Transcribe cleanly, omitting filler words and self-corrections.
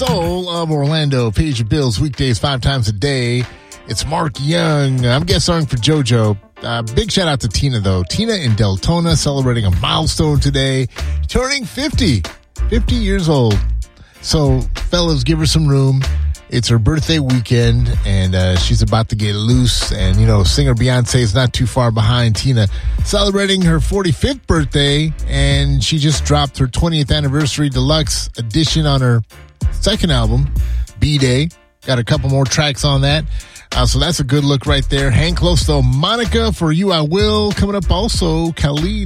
soul of Orlando. Pays your bills weekdays 5 times a day. It's Mark Young. I'm guest starring for JoJo. Big shout out to Tina, though. Tina in Deltona celebrating a milestone today, turning 50 years old. So, fellas, give her some room. It's her birthday weekend, and she's about to get loose. And, you know, singer Beyonce is not too far behind Tina, celebrating her 45th birthday, and she just dropped her 20th anniversary deluxe edition on her second album, B-Day. Got a couple more tracks on that. So that's a good look right there. Hang close, though. Monica, For You I Will. Coming up also, Khalid.